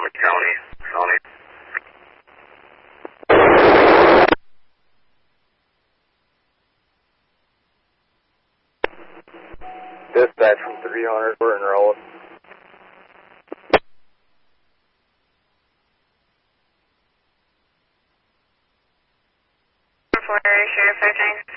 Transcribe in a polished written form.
Sonoma County. County. Dispatch from 300, we're in rolling. For Sheriff 13.